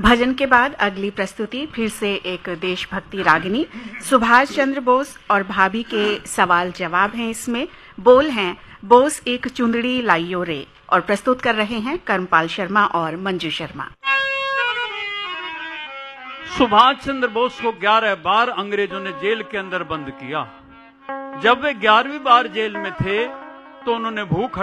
भजन के बाद अगली प्रस्तुति फिर से एक देशभक्ति रागिनी सुभाष चंद्र बोस और भाभी के सवाल जवाब हैं। इसमें बोल हैं बोस एक चुंदड़ी लाइयो रे, और प्रस्तुत कर रहे हैं कर्मपाल शर्मा और मंजू शर्मा। सुभाष चंद्र बोस को 11 बार अंग्रेजों ने जेल के अंदर बंद किया। जब वे 11वीं बार जेल में थे तो उन्होंने भूख